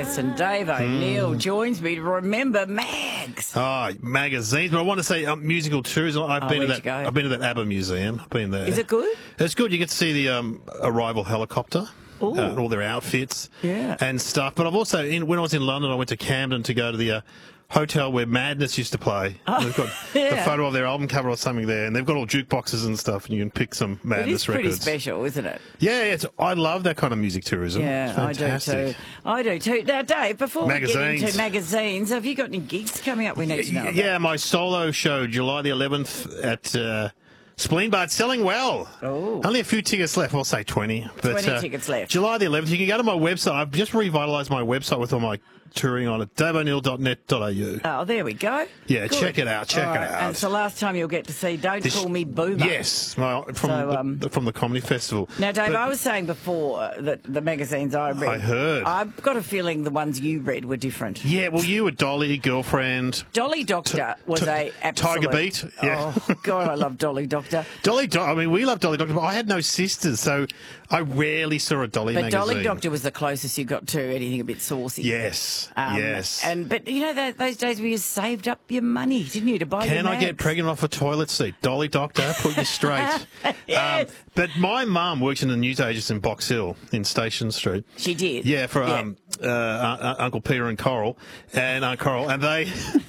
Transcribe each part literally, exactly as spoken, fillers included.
Yes, and Dave O'Neill mm. joins me to remember mags. Oh, magazines. But I want to say um, musical tourism. I've oh, been to that. Go? I've been to that ABBA museum. I've been there. Is it good? It's good. You get to see the um, arrival helicopter. Uh, and all their outfits yeah. and stuff. But I've also, in, when I was in London, I went to Camden to go to the uh, hotel where Madness used to play. Oh, they've got yeah. the photo of their album cover or something there, and they've got all jukeboxes and stuff, and you can pick some Madness records. It is pretty records. special, isn't it? Yeah, it's, I love that kind of music tourism. Yeah, I do too. I do too. Now, Dave, before magazines. we get into magazines, have you got any gigs coming up we need to know about? Yeah, my solo show, July the eleventh at... Uh, Spleen Bar, it's selling well. Oh. Only a few tickets left. We'll say twenty. But, twenty uh, tickets left. July the eleventh. You can go to my website. I've just revitalised my website with all my touring on it. dave o'neill dot net dot a u. Oh, there we go. Yeah, Good. check it out. Check right. it out. And it's the last time you'll get to see Don't this, Call Me Boomer. Yes, my, from, so, um, the, from the Comedy Festival. Now, Dave, but, I was saying before that the magazines I read... I heard. I've got a feeling the ones you read were different. Yeah, well, you were Dolly, Girlfriend... Dolly Doctor was t- a absolute... Tiger Beat. Yeah. Oh, God, I love Dolly Doctor. Dolly Doctor, I mean, we love Dolly Doctor, but I had no sisters, so I rarely saw a Dolly but magazine. But Dolly Doctor was the closest you got to anything a bit saucy. Yes, um, yes. And But, you know, that, those days where you saved up your money, didn't you, to buy Can your I mags? get pregnant off a toilet seat? Dolly Doctor, put you straight. Yes. Um, but my mum works in the newsagents in Box Hill in Station Street. She did? Yeah, for yeah. Um, uh, uh, Uncle Peter and Coral. And Aunt Coral. And they,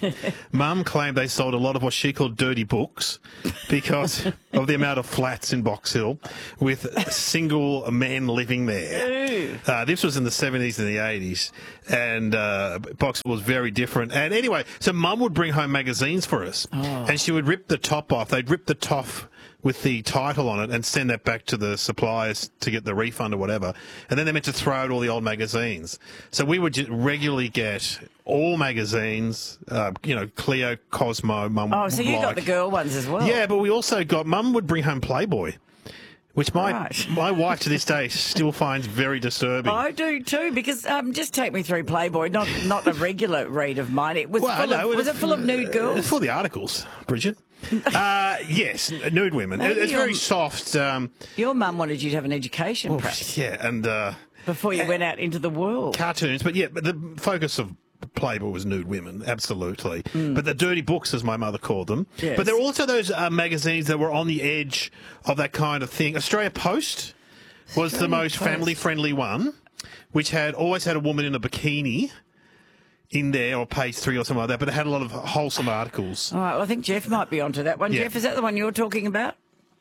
Mum claimed they sold a lot of what she called dirty books because of the amount of flats in Box Hill with single men living there. Uh, this was in the seventies and the eighties. And uh, Box Hill was very different. And anyway, so Mum would bring home magazines for us. Oh. And she would rip the top off. They'd rip the top with the title on it and send that back to the suppliers to get the refund or whatever. And then they meant to throw out all the old magazines. So we would just regularly get all magazines, uh, you know, Cleo, Cosmo, Mum. Oh, so you like. got the girl ones as well. Yeah, but we also got, Mum would bring home Playboy, which my right. my wife to this day still finds very disturbing. I do too, because um, just take me through Playboy, not not a regular read of mine. It was well, full no, of, was it full of nude girls? It's full of the articles, Bridget. uh, yes, nude women. Maybe it's your, very soft. Um, your mum wanted you to have an education, well, perhaps. Yeah, and... Uh, before you uh, went out into the world. Cartoons, but yeah, but the focus of Playboy was nude women, absolutely. Mm. But the dirty books, as my mother called them. Yes. But there were also those uh, magazines that were on the edge of that kind of thing. Australia Post was Australia the most Post. family-friendly one, which had always had a woman in a bikini in there, or page three or something like that, but it had a lot of wholesome articles. All right, well, I think Jeff might be onto that one. Yeah. Jeff, is that the one you're talking about?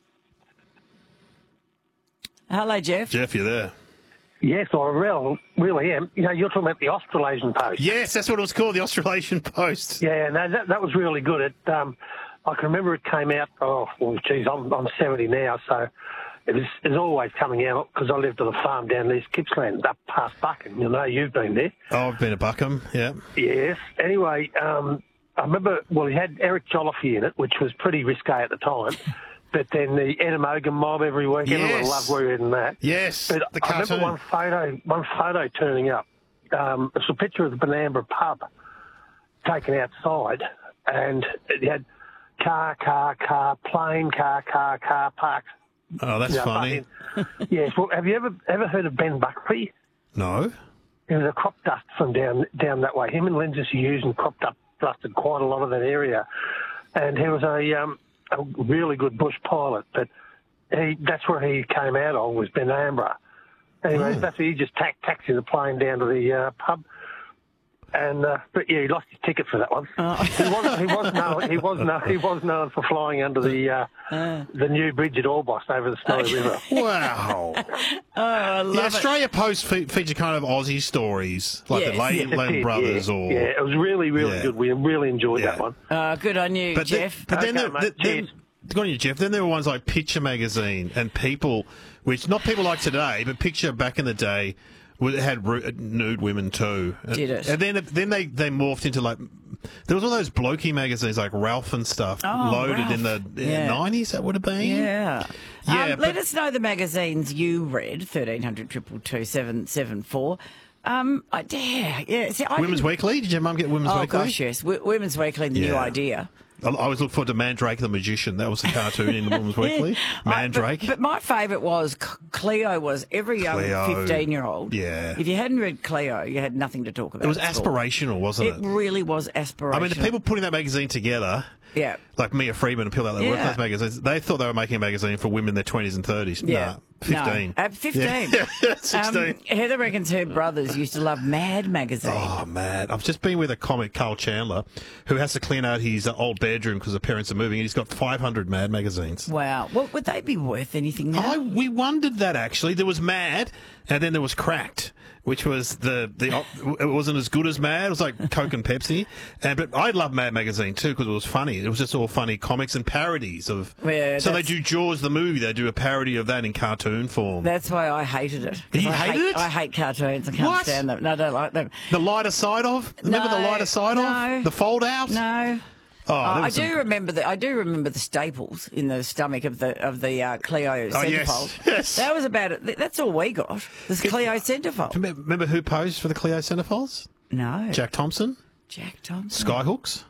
Hello, Jeff. Jeff, you there? Yes, I really, really am. You know, you're talking about the Australasian Post. Yes, that's what it was called, the Australasian Post. Yeah, no, that, that was really good. It, um, I can remember it came out, oh, well, geez, I'm, I'm seventy now, so it was, it was always coming out because I lived on a farm down near Gippsland, up past Buckham. You know, you've been there. Oh, I've been to Buckham, yeah. Yes. Anyway, um, I remember, well, he had Eric Jolliffe in it, which was pretty risque at the time. But then the Edamogan mob every week, yes. everyone loved reading that. Yes, but the I cartoon. remember one photo, one photo turning up. Um, it's a picture of the Benambra pub taken outside, and it had car, car, car, plane, car, car, car parked. Oh, that's you know, funny. Yes. Well, have you ever ever heard of Ben Buckley? No. He was a crop dust from down down that way. Him and Lindsay Hughes and crop dusted quite a lot of that area, and he was a um, a really good bush pilot, but he, that's where he came out of, was Benambra. Anyway, mm. that's where he just tack, taxied the plane down to the uh, pub. And uh, but yeah, he lost his ticket for that one. Oh. He was he was known he was known he was known for flying under the uh, uh. the new bridge at Orbost over the Snowy okay. River. Wow! Oh, I love yeah, it. Australia Post fe- feature kind of Aussie stories like yes. the Lane, yes, Lane did, Brothers, yeah. or yeah, it was really really yeah. good. We really enjoyed yeah. that one. Uh, good on you, but Jeff. The, but okay, then, mate, the, then good on you, Jeff. Then there were ones like Picture Magazine and People, which not people like today, but Picture back in the day. Well, it had nude women too. Did it? And then then they, they morphed into like there was all those blokey magazines like Ralph and stuff oh, loaded Ralph. in the yeah. nineties. That would have been. Yeah. Yeah. Um, but, let us know the magazines you read. Thirteen hundred triple two seven seven four. Um, I dare. Yeah. See, I Women's didn't... Weekly. Did your mum get Women's oh, Weekly? Oh gosh, yes. W- Women's Weekly, the yeah. new idea. I always look forward to Mandrake the Magician. That was the cartoon in the Women's Weekly. Mandrake. I, but, but my favourite was Cleo. Was every young fifteen-year-old. Yeah. If you hadn't read Cleo, you had nothing to talk about. It was aspirational, wasn't it? It really was aspirational. I mean, the people putting that magazine together. Yeah. Like Mia Freeman and people like that, yeah. work-class magazines, they thought they were making a magazine for women in their twenties and thirties. Yeah. Nah, fifteen. No, at fifteen. Yeah. sixteen. Um, Heather reckons her brothers used to love Mad magazine. Oh, Mad. I've just been with a comic, Carl Chandler, who has to clean out his uh, old bedroom because the parents are moving, and he's got five hundred Mad magazines. Wow. Well, would they be worth anything now? I, we wondered that, actually. There was Mad, and then there was Cracked, which was the, the it wasn't as good as Mad. It was like Coke and Pepsi. And but I love Mad magazine too because it was funny. It was just all funny comics and parodies of. Yeah, so they do Jaws the movie. They do a parody of that in cartoon form. That's why I hated it. You I hated hate, it? I hate cartoons. I can't What? stand them. No, I don't like them. The lighter side of. Remember No, the lighter side no. of the fold out. No. Oh, Uh, I was do some- remember the I do remember the staples in the stomach of the of the uh, Cleo Oh, yes, centerfold. yes. That was about it. That's all we got. This Cleo centerfold. Remember, remember who posed for the Cleo centerfolds? No. Jack Thompson, Jack Thompson. Skyhooks.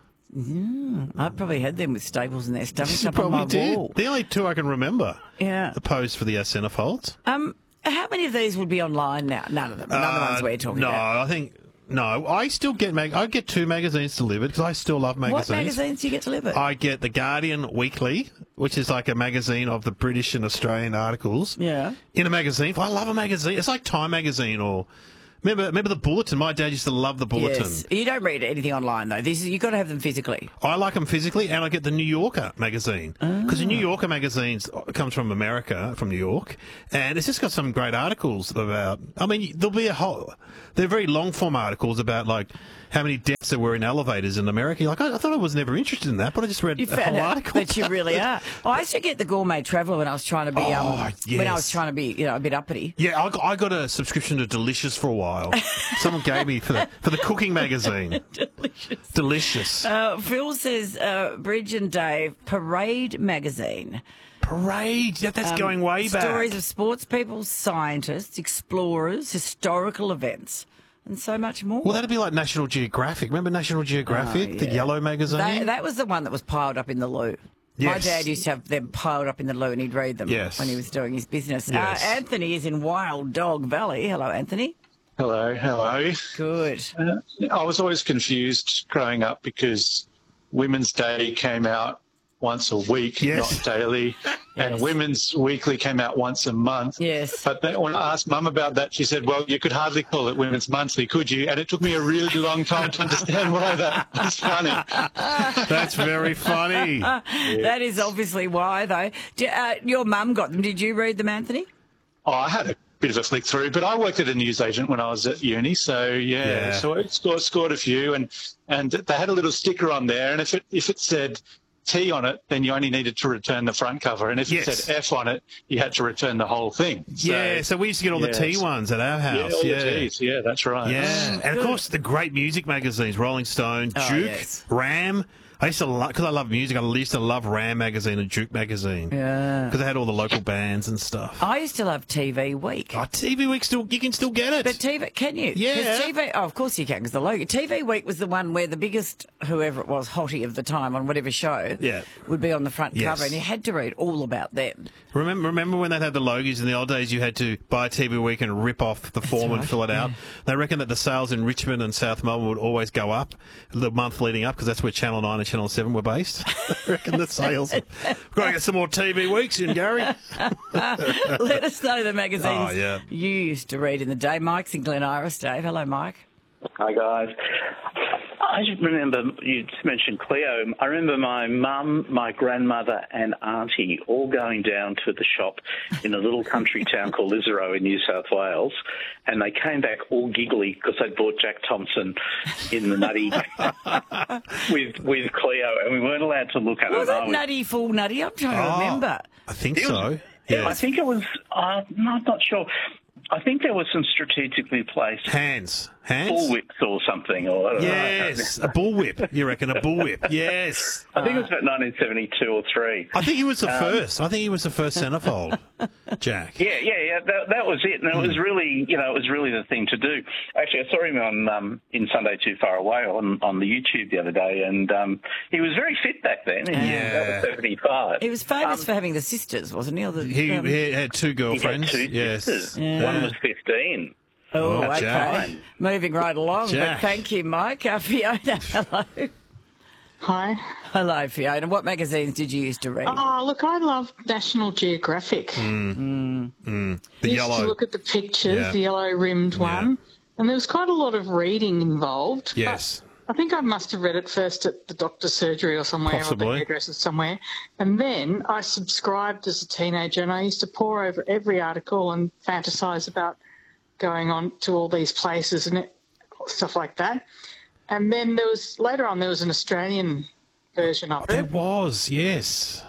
I probably had them with staples in their stomachs up on Probably my did. wall. The only two I can remember. Yeah. The pose for the uh, centerfolds. Um. How many of these would be online now? None of them. None of the ones we're talking no, about. I think no. I still get mag- I get two magazines delivered because I still love magazines. What magazines do you get delivered? I get the Guardian Weekly, which is like a magazine of the British and Australian articles. Yeah. In a magazine. I love a magazine. It's like Time magazine or. Remember, remember the Bulletin? My dad used to love the Bulletin. Yes. You don't read anything online though. This is you've got to have them physically. I like them physically, and I get the New Yorker magazine because the New Yorker magazine comes from America, from New York, and it's just got some great articles about. I mean, there'll be a whole. They're very long form articles about like how many deaths there were in elevators in America. Like I, I thought I was never interested in that, but I just read You a found whole out article. that you really are. Oh, I used to get the Gourmet Traveller when I was trying to be um, Oh, when I yes. was trying to be you know a bit uppity. Yeah, I got, I got a subscription to Delicious for a while. Someone gave me for the for the cooking magazine. Delicious. Delicious. Uh, Phil says uh, Bridge and Dave Parade magazine. Parade. Yeah, that's Um, going way back. Stories of sports people, scientists, explorers, historical events, and so much more. Well, that'd be like National Geographic. Remember National Geographic, Oh, the yeah. yellow magazine? That, that was the one that was piled up in the loo. My Yes. dad used to have them piled up in the loo and he'd read them Yes. when he was doing his business. Yes. Uh, Anthony is in Wild Dog Valley. Hello, Anthony. Hello, how are you? Good. Uh, I was always confused growing up because Women's Day came out once a week, Yes. not daily, and Yes. Women's Weekly came out once a month. Yes. But then when I asked Mum about that, she said, well, you could hardly call it Women's Monthly, could you? And it took me a really long time to understand why that was funny. That's very funny. That is obviously why, though. Do, uh, your mum got them. Did you read them, Anthony? Oh, I had a bit of a flick through, but I worked at a newsagent when I was at uni, so yeah, Yeah. so I scored, scored a few, and and they had a little sticker on there, and if it if it said T on it, then you only needed to return the front cover, and if Yes. it said F on it, you had to return the whole thing. So, Yeah, so we used to get all the yes. T ones at our yeah, house. all Yeah, the T's, yeah, that's right. yeah. And of course, the great music magazines, Rolling Stone, Oh, Juke, yes. Ram. I used to love, because I love music, I used to love Ram magazine and Juke magazine. Yeah. Because they had all the local bands and stuff. I used to love T V Week. Oh, T V Week, still, you can still get it. But T V, can you? Yeah. 'Cause T V, oh, of course you can, because the logo. T V Week was the one where the biggest, whoever it was, hottie of the time on whatever show, Yeah. would be on the front Yes. cover, and you had to read all about them. Remember, remember when they had the logos in the old days? You had to buy T V Week and rip off the form and right, fill it out. yeah. They reckon that the sales in Richmond and South Melbourne would always go up the month leading up because that's where Channel Nine and Channel Seven were based. I reckon the sales. We've got to get some more T V Weeks in, Gary. Let us know the magazines Oh, yeah. you used to read in the day. Mike's in Glen Iris, Dave. Hello, Mike. Hi, guys. I just remember, you mentioned Cleo. I remember my mum, my grandmother and auntie all going down to the shop in a little country town called Lisarow in New South Wales, and they came back all giggly because they'd bought Jack Thompson in the Nutty with with Cleo, and we weren't allowed to look at Was it. it I was- Nutty Full Nutty? I'm trying to Oh, remember. I think It was- so. I Yeah. think it was, uh, no, I'm not sure. I think there was some strategically placed Hands. Hands? bullwhips or something. Or I don't Yes, know. a bullwhip. You reckon a bullwhip? Yes. I think it was about nineteen seventy-two or three. I think he was the Um, first. I think he was the first centrefold, Jack. Yeah, yeah, yeah. That, that was it, and it was really, you know, it was really the thing to do. Actually, I saw him on um, in Sunday Too Far Away on, on the YouTube the other day, and um, he was very fit back then. He, Yeah. that was seventy-five. He was famous Um, for having the sisters, wasn't he? Or the, He, um, he had two He had girlfriends. two yes. sisters. Yeah. One was fifteen. Oh, Oh, okay. Jack. Moving right along. Jack. But thank you, Mike. Uh, Fiona, hello. Hi. Hello, Fiona. What magazines did you used to read? Oh, look, I love National Geographic. Mm. The I used yellow. to look at the pictures, Yeah. the yellow-rimmed one, and there was quite a lot of reading involved. Yes. But I think I must have read it first at the doctor's surgery or somewhere, or Possibly. the hairdresser's somewhere, and then I subscribed as a teenager, and I used to pore over every article and fantasise about going on to all these places and it, stuff like that. And then there was later on there was an Australian version of There it. was, yes.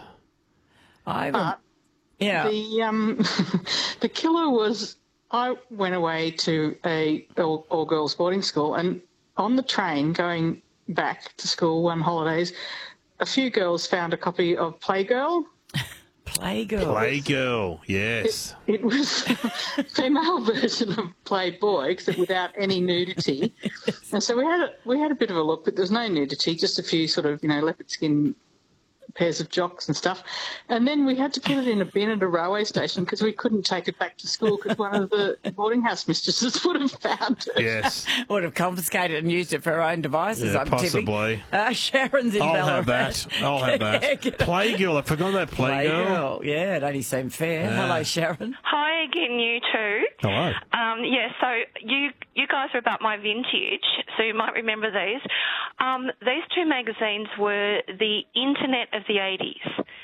I But yeah. The um, the killer was I went away to a all, all girls boarding school, and on the train going back to school one holidays, a few girls found a copy of Playgirl. Playgirl. Playgirl, yes. It was a female version of Playboy, except without any nudity. And so we had a, we had a bit of a look, but there was no nudity, just a few sort of you know leopard skin pairs of jocks and stuff. And then we had to put it in a bin at a railway station because we couldn't take it back to school because one of the boarding house mistresses would have found it. Yes. Would have confiscated and used it for her own devices, Yeah, I'm possibly. tipping. Uh, Sharon's in I'll Ballarat. have that. I'll have that. Playgirl. I forgot about Playgirl. Playgirl. Yeah, it only seemed fair. Yeah. Hello, Sharon. Hi again, you two. Hello. Um, yeah, so you you guys are about my vintage, so you might remember these. Um, these two magazines were the internet of the eighties.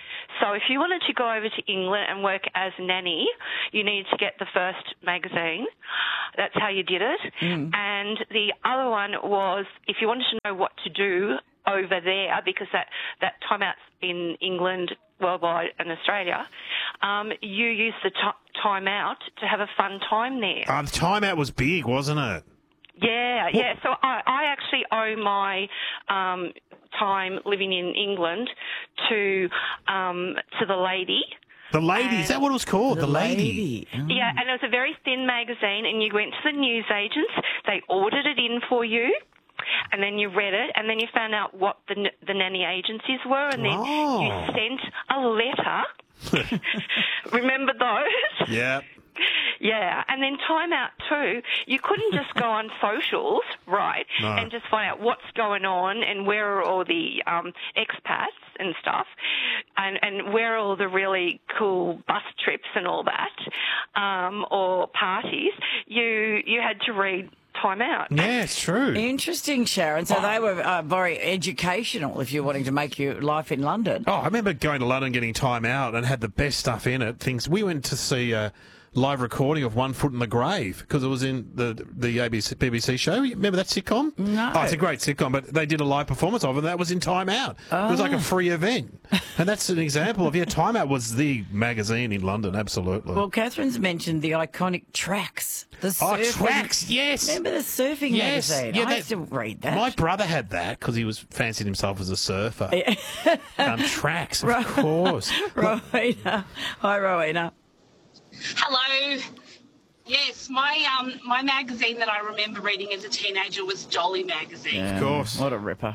So if you wanted to go over to England and work as nanny, you needed to get the first magazine. That's how you did it. Mm. And the other one was if you wanted to know what to do over there, because that, that time out in England, worldwide and Australia, um, you used the t- time out to have a fun time there. Uh, the timeout was big, wasn't it? Yeah, yeah. So I, I actually owe my um, time living in England to um, to the lady. The Lady, is that what it was called? The, Lady. Oh. Yeah, and it was a very thin magazine, and you went to the newsagents, they ordered it in for you, and then you read it, and then you found out what the n- the nanny agencies were, and then Oh. you sent a letter. Remember those? Yeah. Yeah, and then Time Out too. You couldn't just go on socials, right, No. and just find out what's going on and where are all the um, expats and stuff, and, and where are all the really cool bus trips and all that, um, or parties. You you had to read Time Out. Yeah, it's true. Interesting, Sharon. So they were uh, very educational if you're wanting to make your life in London. Oh, I remember going to London, getting Time Out, and had the best stuff in it. Things we went to see a live recording of One Foot in the Grave because it was in the the A B C, B B C show. You remember that sitcom? No. Oh, it's a great sitcom, but they did a live performance of it, and that was in Time Out. It was like a free event. And that's an example of, yeah, Time Out was the magazine in London, absolutely. Well, Catherine's mentioned the iconic Tracks. The oh, surfing- Tracks, yes. Remember the surfing Yes. magazine? Yeah, I that- used to read that. My brother had that because he was fancied himself as a surfer. um, Tracks, of Right. course. Rowena. Hi, Rowena. Hello. Yes, my um my magazine that I remember reading as a teenager was Dolly magazine. Of course. What a ripper.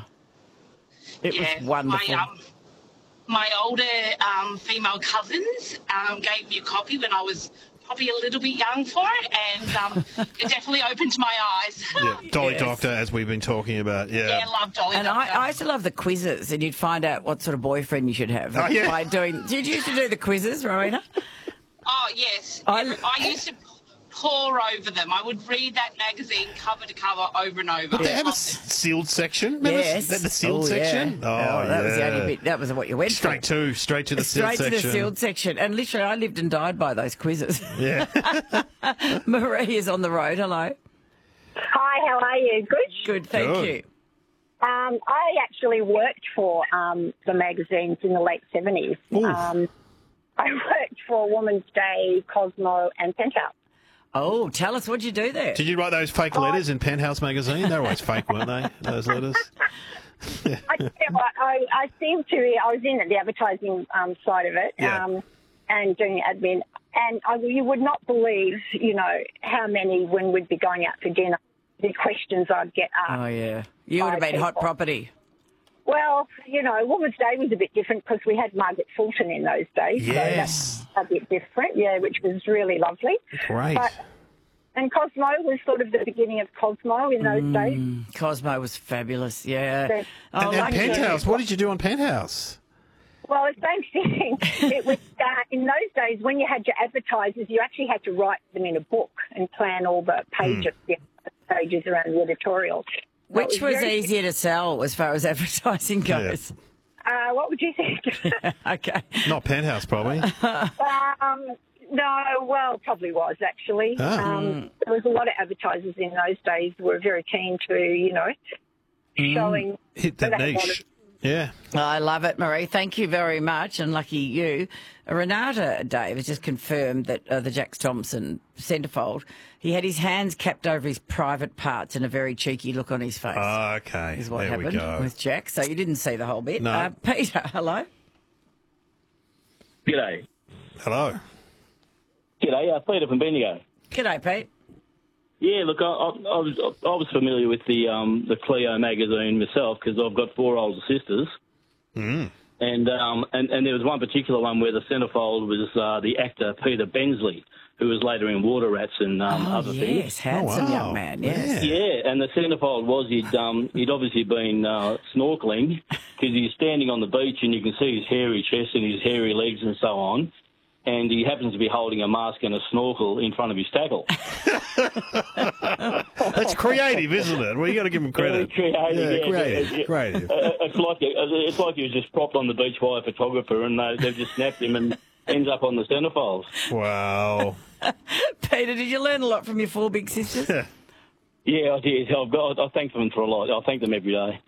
It Yeah, was wonderful. My, um, my older um, female cousins um, gave me a copy when I was probably a little bit young for it, and um, it definitely opened my eyes. Yeah, Dolly Yes. Doctor, as we've been talking about. Yeah. Yeah, I love Dolly And Doctor. I, I used to love the quizzes, and you'd find out what sort of boyfriend you should have Oh, yeah. by doing. Did you used to do the quizzes, Rowena? Oh, yes. I- I, used to pore over them. I would read that magazine cover to cover over and over. They have a I s- sealed section. Remember Yes. the, the sealed Oh, section? Yeah. Oh, that was the yeah. only bit. That was what you went Straight for. to, straight to the Straight sealed to section. the sealed section. And literally, I lived and died by those quizzes. Yeah. Marie is on the road. Hello. Hi, how are you? Good. Good, thank Good. you. Um, I actually worked for um, the magazines in the late seventies. Oof. Um, I worked for Woman's Day, Cosmo, and Penthouse. Oh, tell us, what'd you do there? Did you write those fake letters in Penthouse magazine? They were always fake, weren't they, those letters? I tell you what, I, I seem to, I was in the advertising um, side of it Yeah. um, and doing admin, and I, you would not believe, you know, how many, when we'd be going out for dinner, the questions I'd get asked. Oh, yeah. You would have been hot property. Well, you know, Woman's Day was a bit different because we had Margaret Fulton in those days. Yes. So that's a bit different, yeah, which was really lovely. Great. But, and Cosmo was sort of the beginning of Cosmo in those days. Mm, Cosmo was fabulous, yeah. But- Oh, and, and lucky you. Penthouse, what did you do on Penthouse? Well, it's same thing. It was uh, in those days when you had your advertisers, you actually had to write them in a book and plan all the pages, Hmm. the pages around the editorial. So Which it was very- easier to sell as far as advertising goes? Uh, what would you think? Okay. Not Penthouse, probably. um, no, well, probably was actually. Ah. Um, there was a lot of advertisers in those days who were very keen to, you know, showing Hit that they had a lot niche. of- Yeah. I love it, Marie. Thank you very much, and lucky you. Renata Dave has just confirmed that uh, the Jax Thompson centrefold, he had his hands capped over his private parts and a very cheeky look on his face. Oh, okay. is what there we happened go. with Jack. So you didn't see the whole bit. No. Uh, Peter, hello. G'day. Hello. G'day, uh, Peter from Bendigo. G'day, Pete. Yeah, look, I, I, I, was, I was familiar with the um, the Cleo magazine myself because I've got four older sisters. Mm. And, um, and and there was one particular one where the centrefold was uh, the actor Peter Bensley, who was later in Water Rats and um, Oh, other yes, things. handsome Oh, wow. young man, yes. Yeah. Yeah, and the centrefold was he'd um, he'd obviously been uh, snorkeling because he's standing on the beach and you can see his hairy chest and his hairy legs and so on. And he happens to be holding a mask and a snorkel in front of his tackle. That's creative, isn't it? Well, you got to give him credit. Very creative, Yeah, yeah. creative, Yeah. creative. Uh, it's like it's like he was just propped on the beach by a photographer, and they, they've just snapped him and ends up on the centrefolds. Wow. Peter, did you learn a lot from your four big sisters? Yeah, I did. I've got. I thank them for a lot. I thank them every day.